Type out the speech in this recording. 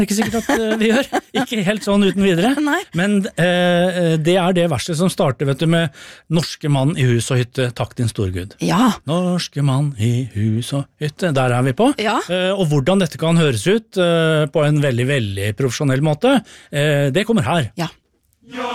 Ikke sikkert at vi gjør, ikke helt sånn uten videre, Nei. men det det verset som starter, vet du, med norske mann i hus og hytte, takk din storgud. Ja. Norske mann i hus og hytte, der vi på. Ja. Og hvordan dette kan høres ut på en veldig, veldig profesjonell måte, det kommer her. Ja.